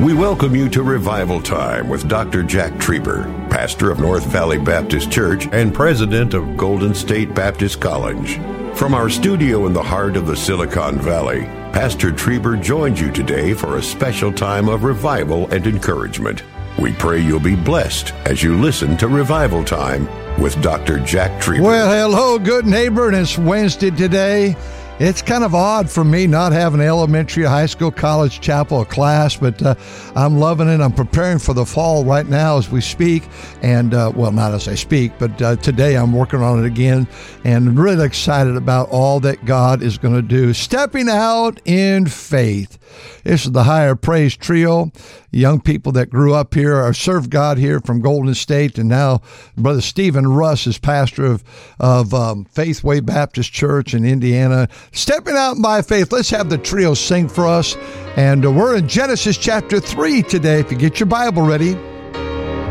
We welcome you to Revival Time with Dr. Jack Trieber, pastor of North Valley Baptist Church and president of Golden State Baptist College. From our studio in the heart of the Silicon Valley, Pastor Trieber joins you today for a special time of revival and encouragement. We pray you'll be blessed as you listen to Revival Time with Dr. Jack Trieber. Well, hello, good neighbor, and it's Wednesday today. It's kind of odd for me not having elementary, high school, college, chapel, class, but I'm loving it. I'm preparing for the fall right now as we speak. And, well, not as I speak, but today I'm working on it again and really excited about all that God is going to do. Stepping out in faith. This is the Higher Praise Trio, young people that grew up here or served God here from Golden State. And now Brother Stephen Russ is pastor of Faithway Baptist Church in Indiana. Stepping out by faith. Let's have the trio sing for us. And we're in Genesis chapter 3 today. If you get your Bible ready.